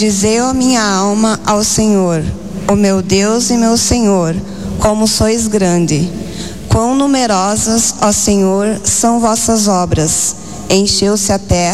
Dizei a minha alma ao Senhor, o meu Deus e meu Senhor, como sois grande. Quão numerosas, ó Senhor, são vossas obras. Encheu-se a terra